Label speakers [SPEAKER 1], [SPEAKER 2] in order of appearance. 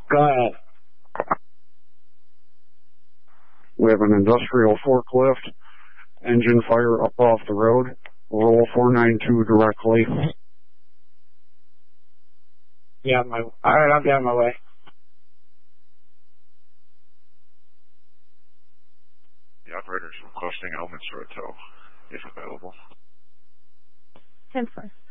[SPEAKER 1] Go ahead.
[SPEAKER 2] We have an industrial forklift, engine fire up off the road. Roll 492 directly.
[SPEAKER 1] Yeah, alright, I'll get on my way.
[SPEAKER 3] The operator is requesting elements for a tow, if available.
[SPEAKER 4] 10-4.